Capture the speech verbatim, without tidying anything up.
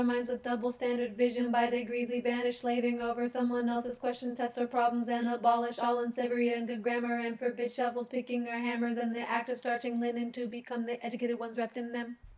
Our minds with double standard vision. By degrees we banish slaving over someone else's questions, test our problems, and abolish all unsavory and good grammar, and forbid shovels picking our hammers and the act of starching linen to become the educated ones wrapped in them.